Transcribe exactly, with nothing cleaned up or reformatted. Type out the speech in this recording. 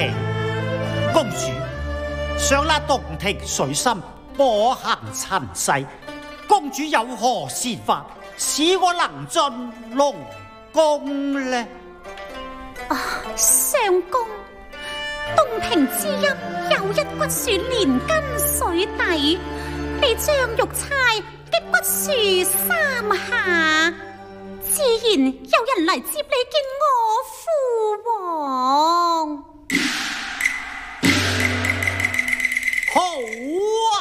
起。公主，想那洞庭水深，波行塵世，公主有何善法，使我能進龍宮呢？ 啊，相公，洞庭之邑有一骨樹連根水底，你將玉釵的骨樹三下，自然有人嚟接你見我父王。 好啊！